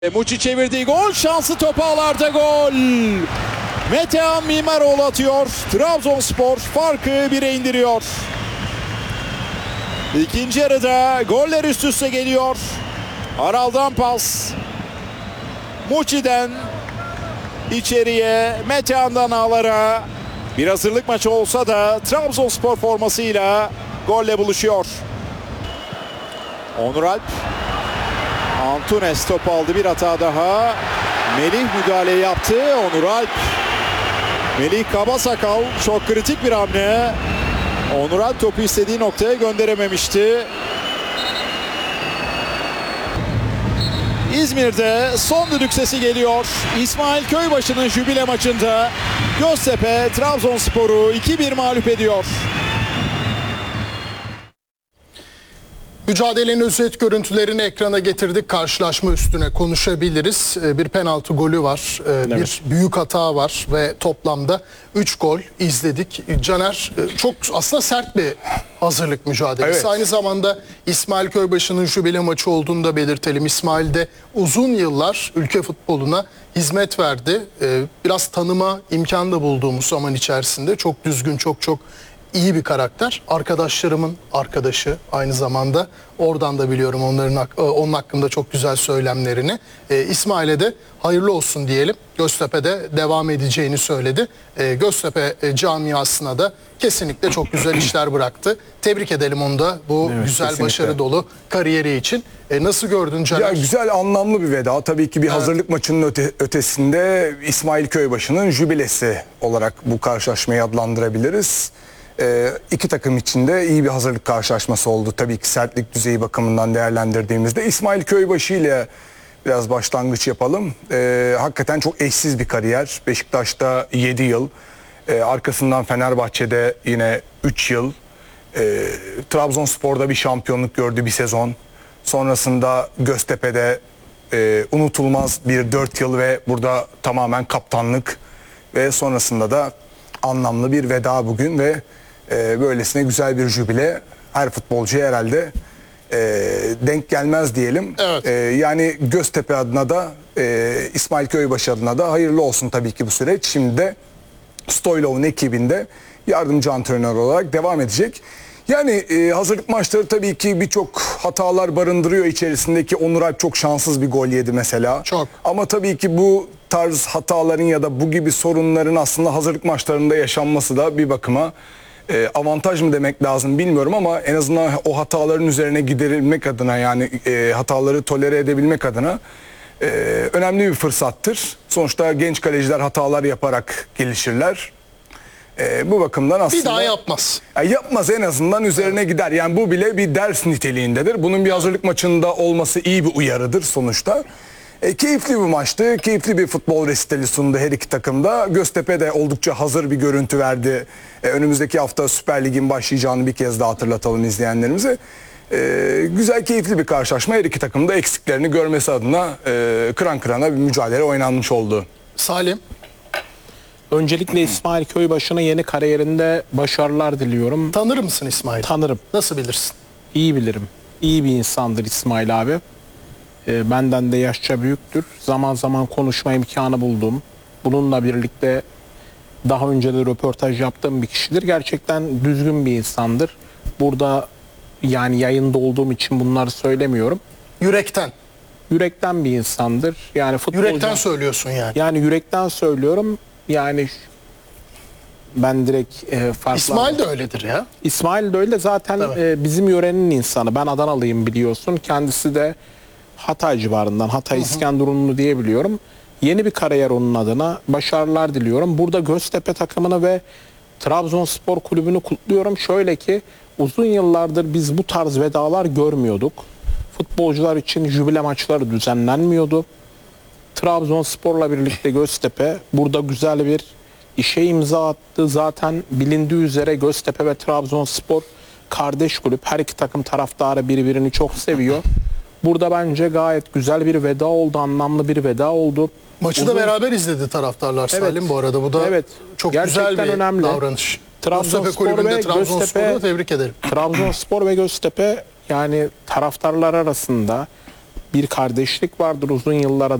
Muçi çevirdiği gol şansı, top ağlarda, gol. Metehan Mimaroğlu atıyor. Trabzonspor farkı 1'e indiriyor. İkinci yarıda goller üst üste geliyor. Aral'dan pas. Muçi'den içeriye, Metehan'dan ağlara. Bir hazırlık maçı olsa da Trabzonspor formasıyla golle buluşuyor. Onur Alp. Antunes top aldı, bir hata daha. Melih müdahale yaptı. Onur Alp. Melih Kabasakal, çok kritik bir hamle. Onur Alp topu istediği noktaya gönderememişti. İzmir'de son düdük sesi geliyor. İsmail Köybaşı'nın jübile maçında Göztepe Trabzonspor'u 2-1 mağlup ediyor. Mücadelenin özet görüntülerini ekrana getirdik. Karşılaşma üstüne konuşabiliriz. Bir penaltı golü var, bir büyük hata var ve toplamda 3 gol izledik. Caner, çok aslında sert bir hazırlık mücadelesi. Evet. Aynı zamanda İsmail Köybaşı'nın jübile maçı olduğunu da belirtelim. İsmail de uzun yıllar ülke futboluna hizmet verdi. Biraz tanıma imkanı da bulduğumuz zaman içerisinde çok düzgün, çok iyi bir karakter. Arkadaşlarımın arkadaşı aynı zamanda. Oradan da biliyorum onun hakkında çok güzel söylemlerini. İsmail'e de hayırlı olsun diyelim. Göztepe'de devam edeceğini söyledi. Göztepe camiasına da kesinlikle çok güzel işler bıraktı. Tebrik edelim onu da bu güzel, kesinlikle. başarı dolu kariyeri için. Nasıl gördün Caner? Ya güzel, anlamlı bir veda. Tabii ki bir hazırlık maçının ötesinde İsmail Köybaşı'nın jübilesi olarak bu karşılaşmayı adlandırabiliriz. İki takım için de iyi bir hazırlık karşılaşması oldu. Tabii ki sertlik düzeyi bakımından değerlendirdiğimizde. İsmail Köybaşı ile biraz başlangıç yapalım. Hakikaten çok eşsiz bir kariyer. Beşiktaş'ta 7 yıl. Arkasından Fenerbahçe'de yine 3 yıl. Trabzonspor'da bir şampiyonluk gördü bir sezon. Sonrasında Göztepe'de unutulmaz bir 4 yıl ve burada tamamen kaptanlık. Ve sonrasında da anlamlı bir veda bugün ve böylesine güzel bir jübile her futbolcuya herhalde denk gelmez diyelim. Evet. Yani Göztepe adına da İsmail Köybaşı adına da hayırlı olsun tabii ki bu süreç. Şimdi de Stoylov'un ekibinde yardımcı antrenör olarak devam edecek. Yani hazırlık maçları tabii ki birçok hatalar barındırıyor içerisindeki. Onur Alp çok şanssız bir gol yedi mesela. Çok. Ama tabii ki bu tarz hataların ya da bu gibi sorunların aslında hazırlık maçlarında yaşanması da bir bakıma avantaj mı demek lazım bilmiyorum ama en azından o hataların üzerine giderilmek adına, yani hataları tolere edebilmek adına önemli bir fırsattır. Sonuçta genç kaleciler hatalar yaparak gelişirler. Bu bakımdan aslında... Bir daha yapmaz. Yapmaz, en azından üzerine gider. Yani bu bile bir ders niteliğindedir. Bunun bir hazırlık maçında olması iyi bir uyarıdır sonuçta. Keyifli bir maçtı. Keyifli bir futbol resitali sundu her iki takımda. Göztepe de oldukça hazır bir görüntü verdi. Önümüzdeki hafta Süper Lig'in başlayacağını bir kez daha hatırlatalım izleyenlerimize. Güzel, keyifli bir karşılaşma. Her iki takım da eksiklerini görmesi adına kıran kırana bir mücadele oynanmış oldu. Salim? Öncelikle İsmail Köybaşı'na yeni kariyerinde başarılar diliyorum. Tanır mısın İsmail? Tanırım. Nasıl bilirsin? İyi bilirim. İyi bir insandır İsmail abi. Benden de yaşça büyüktür. Zaman zaman konuşma imkanı buldum. Bununla birlikte daha önce de röportaj yaptığım bir kişidir. Gerçekten düzgün bir insandır. Burada yani yayında olduğum için bunları söylemiyorum. Yürekten. Yürekten bir insandır. Yani futbolcu... Yürekten söylüyorsun yani. Yani yürekten söylüyorum. Yani ben direkt farklı... İsmail de öyledir ya. İsmail de öyle zaten, bizim yörenin insanı. Ben Adanalıyım biliyorsun. Kendisi de Hatay civarından. Hatay İskenderunlu diye biliyorum. Yeni bir kariyer onun adına. Başarılar diliyorum. Burada Göztepe takımını ve Trabzonspor kulübünü kutluyorum. Şöyle ki uzun yıllardır biz bu tarz vedalar görmüyorduk. Futbolcular için jübile maçları düzenlenmiyordu. Trabzonspor'la birlikte Göztepe burada güzel bir işe imza attı. Zaten bilindiği üzere Göztepe ve Trabzonspor kardeş kulüp. Her iki takım taraftarı birbirini çok seviyor. Burada bence gayet güzel bir veda oldu, anlamlı bir veda oldu. Maçı da beraber izledi taraftarlar Salim bu arada. Bu da çok güzel bir önemli davranış. Trabzonspor Göztepe kulübünde ve Trabzonspor'u tebrik ederim. Trabzonspor ve Göztepe yani taraftarlar arasında bir kardeşlik vardır uzun yıllara